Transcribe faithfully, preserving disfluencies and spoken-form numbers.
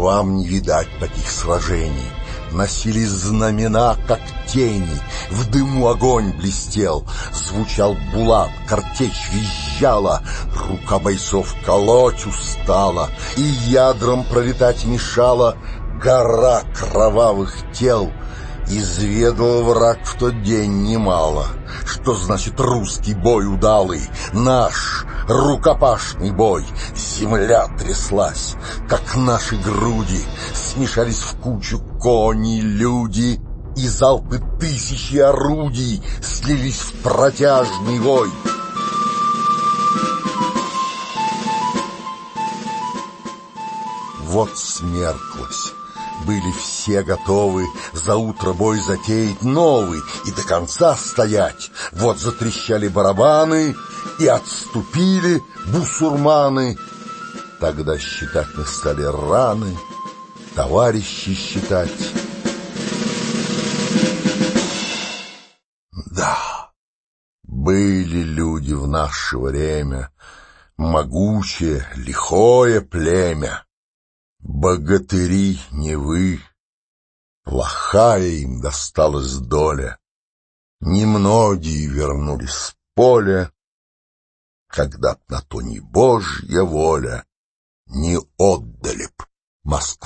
Вам не видать таких сражений. Носились знамена, как тени, в дыму огонь блестел, звучал булат, картечь визжала, рука бойцов колоть устала, и ядрам пролетать мешала гора кровавых тел. Изведал враг в тот день немало, что значит русский бой удалый, наш рукопашный бой. Земля тряслась, как наши груди, смешались в кучу кони, люди, и залпы тысячи орудий слились в протяжный вой. Вот смерклось. Были все готовы за утро бой затеять новый и до конца стоять. Вот затрещали барабаны, и отступили бусурманы. Тогда считать мы стали раны, товарищи считать. Да, были люди в наше время, могучее, лихое племя. Богатыри не вы, плохая им досталась доля. Немногие вернулись с поля, когда б на то не Божья воля, не отдали б Москву.